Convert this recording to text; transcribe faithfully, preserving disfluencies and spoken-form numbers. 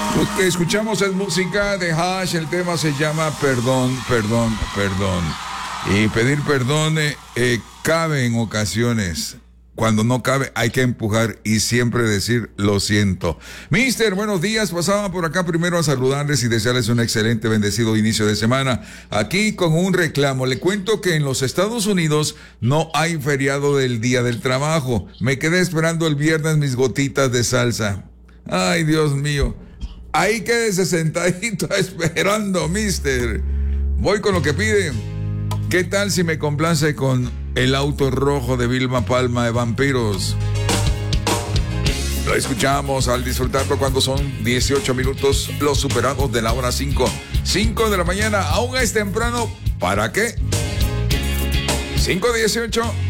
Lo que escuchamos es música de Hash, el tema se llama Perdón, Perdón, Perdón. Y pedir perdón eh, eh, cabe en ocasiones. Cuando no cabe hay que empujar y siempre decir lo siento. Mister, buenos días. Pasaba por acá primero a saludarles y desearles un excelente, bendecido inicio de semana. Aquí con un reclamo. Le cuento que en los Estados Unidos no hay feriado del Día del Trabajo. Me quedé esperando el viernes mis gotitas de salsa. Ay, Dios mío. Ahí quédese sentadito esperando, mister. Voy con lo que pide. ¿Qué tal si me complace con El Auto Rojo de Vilma Palma de Vampiros? Lo escuchamos al disfrutarlo cuando son dieciocho minutos los superados de la hora cinco. cinco de la mañana, aún es temprano. ¿Para qué? cinco dieciocho.